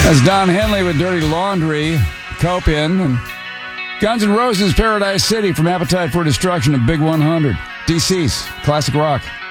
That's Don Henley with Dirty Laundry, Copian, and Guns N' Roses' Paradise City from Appetite for Destruction of Big 100. DC's Classic Rock.